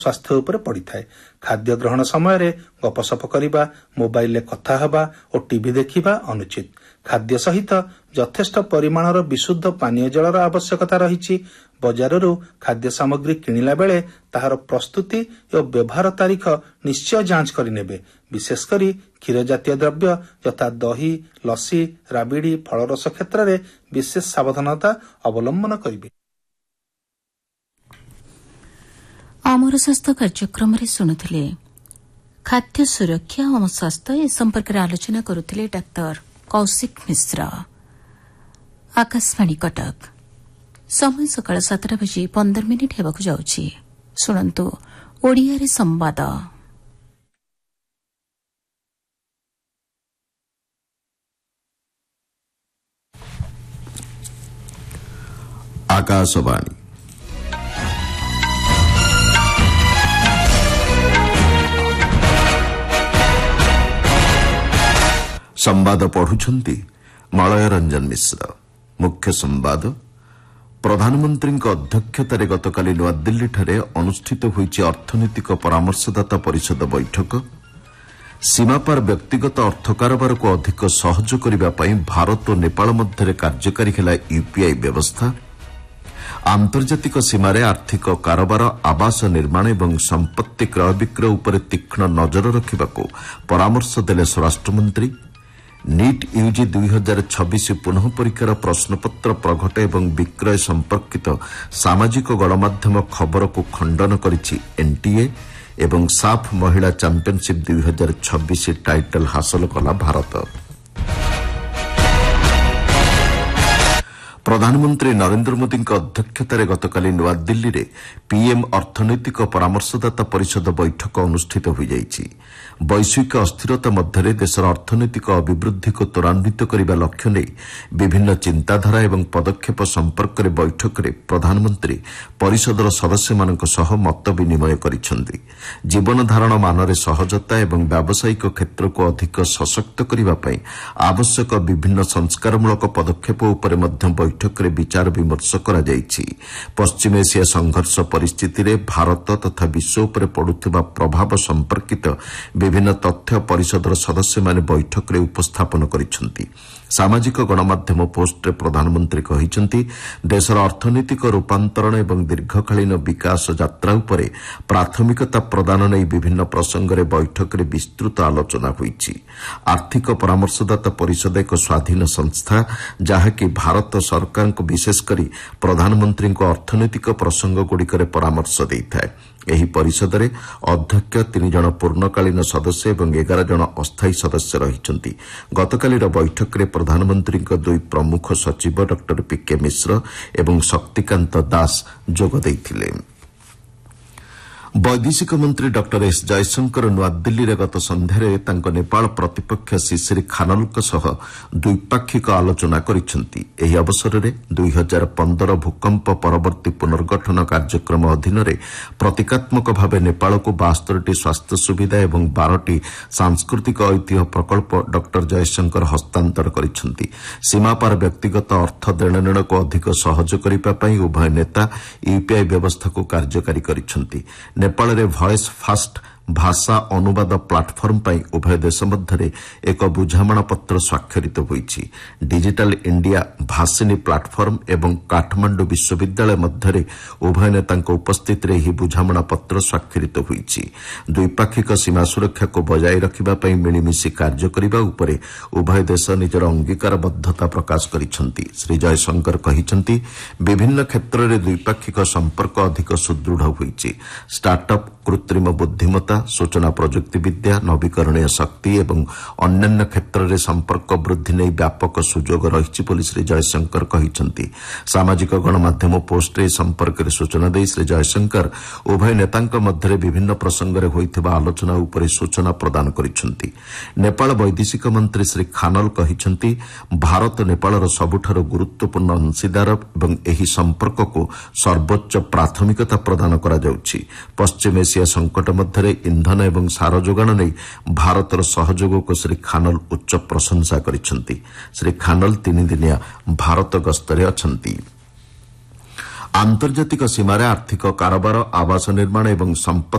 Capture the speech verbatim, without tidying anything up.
स्वास्थ्य उपरे पड़िଥାଏ। खाद्य ग्रहण समय गपसप करवा, मोबाइल कथा हेबा और टीवी देखिबा अनुचित। खाद्य सहित यथेष्ट परिमाणर विशुद्ध पानीय जलर आवश्यकता रही। बजाररू खाद्य सामग्री किणिला बेले ताहार प्रस्तुति और व्यवहार तारीख निश्चय जांच करिनेबे। विशेषकर क्षीर जातीय द्रव्य यथा दही, लसी, राबिड़ी, फलरस क्षेत्र में विशेष सावधानता अवलंबन करिबे। आमर स्वास्थ्य कार्यक्रम शुणुले खाद्य सुरक्षा और स्वास्थ्य ए संपर्क में आलोचना करुले डाक्टर कौशिक मिश्र। आकाशवाणी कटक समय सकाळ सातटा बजी पंदर मिनिट हेबाकु जाउछि। शुणन्तु ओडियारे संवाद। आकाशवाणी संवाद पढ़ुछंती मलय रंजन मिश्र। मुख्य संवाद प्रधानमंत्री अध्यक्षतार गतकाली नुआदिल्लीଠାରେ अनुष्ठित होईछि अर्थनैतिक परामर्शदाता परिषद बैठक। सीमापार व्यक्तिगत अर्थ कारोबार को अधिक सहज करने पर भारत और नेपाल मध्य कार्यकारी है यूपीआई व्यवस्था। आंतर्जातिक सीमार आर्थिक कारोबार, आवास निर्माण और संपत्ति क्रय विक्रय उपर तीक्ष्ण नजर रखा परामर्श देले स्वराष्ट्रमंत्री। नीट यूजी दुई हजार छब्बीस पुनः परीक्षार प्रश्नपत्र प्रघट एवं विक्रय संपर्कित सामाजिक गणमाध्यम खबर को खंडन करिछि एनटीए एवं साफ महिला चैंपियनशिप दुई हजार छब्बीस टाइटल हासिल कला भारत। प्रधानमंत्री नरेंद्र मोदी अध्यक्षतार गतकाली नुआदिल्ली में पीएम अर्थनैतिक परामर्शदाता परिषद बैठक अनुष्ठित हो जाइछि। वैश्विक अस्थिरता मध्य देशर अर्थनैतिक अभिवृद्धि को त्वरान्वित करने लक्ष्य नहीं विभिन्न चिंताधारा एवं पदक्षेप संपर्क में बैठक में प्रधानमंत्री परिषदर सदस्य मानक सह मत विनिमय करिसेंति। जीवन धारण मानरे सहजता एवं व्यावसायिक क्षेत्र को अधिक सशक्त करने पर आवश्यक विभिन्न संस्कारमूलक पदक्षेप उपर मध्य बैठक में विचार विमर्श करा जाइछि। पश्चिम एशिया संघर्ष परिस्थिति रे भारत तथा विश्व उपर पड़ुथिबा प्रभाव संपर्कित विभिन्न तथ्य परिषदर सदस्य माने बैठक में उपस्थापन करिसेंति। सामाजिक गणमाध्यम पोस्टरे प्रधानमंत्री कहिसेंति देशर अर्थनैतिक रूपांतरण एवं दीर्घकालीन विकास यात्रा उपरे प्राथमिकता प्रदान नहीं विभिन्न प्रसंग में बैठक में विस्तृत आलोचना होईछि। आर्थिक परामर्शदाता परिषद एक स्वाधीन संस्था जहाँकि भारत सरकार को विशेषकर प्रधानमंत्री को अर्थनैतिक प्रसंग गुड़िकर परामर्श देइथाय। एही परिषद रे अध्यक्ष तीन जन पूर्णकालीन सदस्य एवं एगार जन अस्थायी सदस्य रहिछंती। गतकालीर बैठक रे प्रधानमंत्री दुई प्रमुख सचिव डॉक्टर पीके मिश्र एवं शक्तिकांत दास जोग देइथिले। वैदेशिक मंत्री डॉक्टर एस जयशंकर नुआदिल्ली रे गत संध्यारे तांको नेपाल प्रतिपक्ष शिशिर खानलक सह द्विपाक्षिक आलोचना करिसेंति। एही अवसर रे दुई हजार पंद्रह भूकंप परवर्ती पुनर्गठन कार्यक्रम अधीन रे प्रतीकात्मक भावे नेपाल को बास्तरटी स्वास्थ्य सुविधा एवं बारटी सांस्कृतिक ऐतिह्य प्रकल्प डॉक्टर जयशंकर हस्तांतर करिसेंति। सीमापार व्यक्तिगत अर्थ देणनेण को अधिक सहज करिपा पई उभय नेता यूपीआई व्यवस्था को कार्यकारी करिसेंति। नेपाल रे वॉइस फास्ट भाषा अनुवाद प्लाटफर्म पर उभय देश मध्य एक बुझामणा पत्र स्वाक्षरित होईछि। डिजिटल इंडिया भाषिनी प्लाटफर्म एवं काठमांडू विश्वविद्यालय मध्य उभय नेता उपस्थित ही बुझामणा पत्र स्वाक्षरित होईछि। द्विपाक्षिक सीमा सुरक्षा को बजाय रखिबा पई मिलिमिशि कार्य करिबा उपरे उभय देश निजर अंगीकारबद्धता प्रकाश करिसेंति। श्री जयशंकर कहिसेंति विभिन्न क्षेत्र में द्विपाक्षिक संपर्क अधिक सुदृढ़ होईछि। स्टार्टअप, कृत्रिम बुद्धिमत्ता, सूचना प्रजुक्ति विद्या, नवीकरणीय शक्ति एवं अन्यान्य क्षेत्र में संपर्क वृद्धि नहीं व्यापक सुजोग रही बोली श्री जयशंकर कहिसेंति। सामाजिक गणमाध्यम पोस्ट रे संपर्क में सूचना दे श्री जयशंकर उभय नेतांक मध्य विभिन्न प्रसंग में होइथिबा आलोचना उपर सूचना प्रदान करिसेंति। नेपाल वैदेशिक मंत्री श्री खानल कहिसेंति भारत नेपालर सबुठारु गुरुत्वपूर्ण अंशीदार एवं एही संपर्क को सर्वोच्च प्राथमिकता प्रदान करा जाउछि। पश्चिम एशिया संकट मध्य इंधन एवं सार जोगाण नहीं भारतर सहयोग को श्री खानल उच्च प्रशंसा करिसेंति। श्री खानल तीन दिनिया भारत गस्तरे अछंती। ଆନ୍ତର୍ଜାତିକ ସୀମାରେ ଆର୍ଥିକ କାରବାର, ଆବାସ ନିର୍ମାଣ ଏବଂ ସମ୍ପତ୍ତି